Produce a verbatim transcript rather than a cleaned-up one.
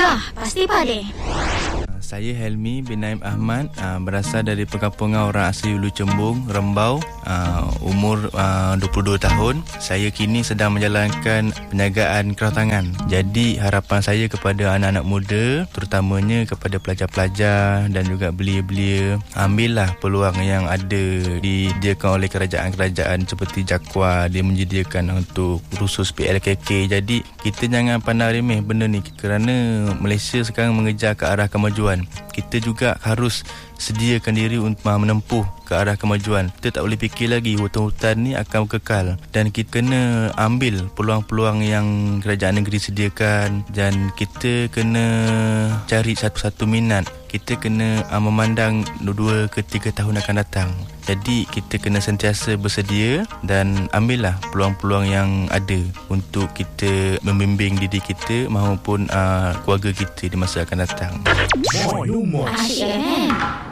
Dah, pasti pandai. Saya Helmi bin Naim Ahmad, uh, berasal dari perkampungan orang asli Ulu Cembung, Rembau, uh, umur uh, dua puluh dua tahun. Saya kini sedang menjalankan penjagaan kerawatangan. Jadi harapan saya kepada anak-anak muda, terutamanya kepada pelajar-pelajar dan juga belia-belia, ambillah peluang yang ada disediakan oleh kerajaan-kerajaan seperti JAKWA. Dia menyediakan untuk khusus P L K K. Jadi kita jangan pandang remeh benda ni, kerana Malaysia sekarang mengejar ke arah kemajuan. Kita juga harus sediakan diri untuk menempuh ke arah kemajuan. Kita tak boleh fikir lagi hutan-hutan ni akan kekal, dan kita kena ambil peluang-peluang yang kerajaan negeri sediakan, dan kita kena cari satu-satu minat. Kita kena uh, memandang dua ke tiga tahun akan datang. Jadi kita kena sentiasa bersedia dan ambillah peluang-peluang yang ada untuk kita membimbing diri kita maupun uh, keluarga kita di masa akan datang. Asyik kan?